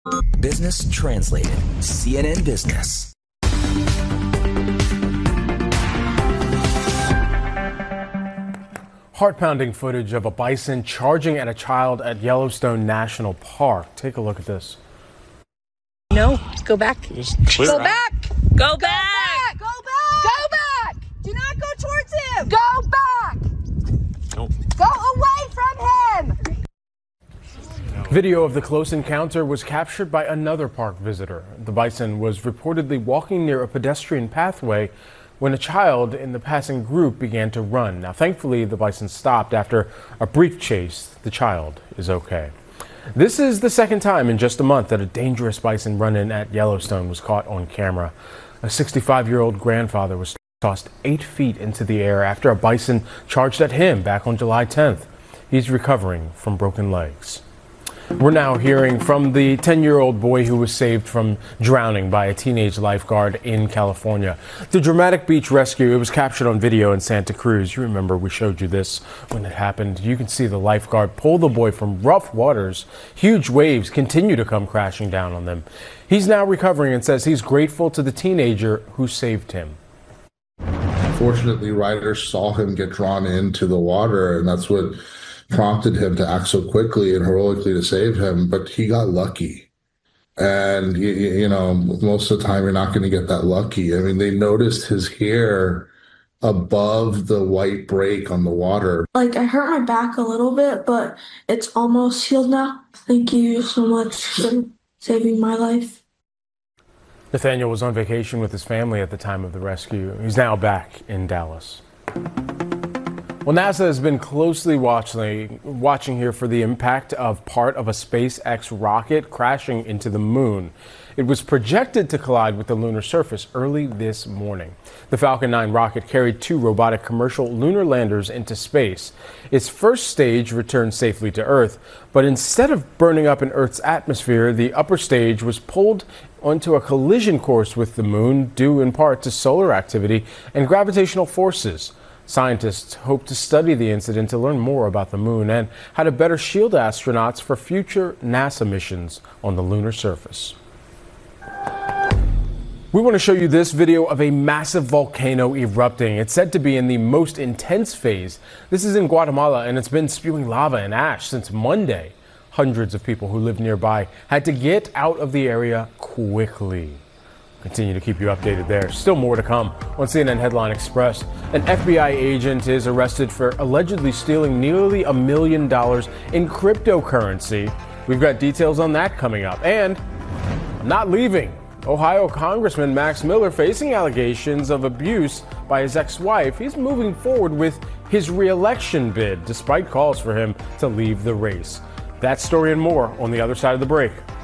Business Translated, CNN Business. Heart-pounding footage of a bison charging at a child at Yellowstone National Park. Take a look at this. No, go back. Go back! Go back! Go back! Go back! Do not go towards him! Go back! Nope. Go away from him! Video of the close encounter was captured by another park visitor. The bison was reportedly walking near a pedestrian pathway when a child in the passing group began to run. Now, thankfully, the bison stopped after a brief chase. The child is okay. This is the second time in just a month that a dangerous bison run-in at Yellowstone was caught on camera. A 65-year-old grandfather was tossed 8 feet into the air after a bison charged at him back on July 10th. He's recovering from broken legs. We're now hearing from the 10-year-old boy who was saved from drowning by a teenage lifeguard in California. The dramatic beach rescue, it was captured on video in Santa Cruz. You remember we showed you this when it happened. You can see the lifeguard pull the boy from rough waters. Huge waves continue to come crashing down on them. He's now recovering and says he's grateful to the teenager who saved him. Fortunately, riders saw him get drawn into the water, and that's what prompted him to act so quickly and heroically to save him. But he got lucky. And, you know, most of the time you're not going to get that lucky. I mean, they noticed his hair above the white break on the water. Like, I hurt my back a little bit, but it's almost healed now. Thank you so much for saving my life. Nathaniel was on vacation with his family at the time of the rescue. He's now back in Dallas. Well, NASA has been closely watching here for the impact of part of a SpaceX rocket crashing into the moon. It was projected to collide with the lunar surface early this morning. The Falcon 9 rocket carried 2 robotic commercial lunar landers into space. Its first stage returned safely to Earth, but instead of burning up in Earth's atmosphere, the upper stage was pulled onto a collision course with the moon, due in part to solar activity and gravitational forces. Scientists hope to study the incident to learn more about the moon and how to better shield astronauts for future NASA missions on the lunar surface. We want to show you this video of a massive volcano erupting. It's said to be in the most intense phase. This is in Guatemala, and it's been spewing lava and ash since Monday. Hundreds of people who live nearby had to get out of the area quickly. Continue to keep you updated there. Still more to come on CNN Headline Express. An FBI agent is arrested for allegedly stealing nearly $1 million in cryptocurrency. We've got details on that coming up. And not leaving. Ohio Congressman Max Miller facing allegations of abuse by his ex-wife. He's moving forward with his re-election bid despite calls for him to leave the race. That story and more on the other side of the break.